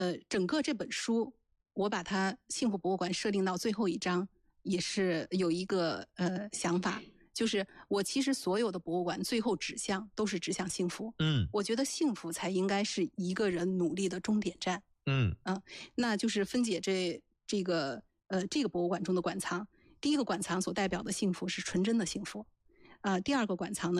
整个这本书，我把它幸福博物馆设定到最后一章，也是有一个想法，就是我其实所有的博物馆最后指向都是指向幸福。我觉得幸福才应该是一个人努力的终点站。那就是分解这个博物馆中的馆藏。第一个馆藏所代表的幸福是纯真的幸福，第二个馆藏呢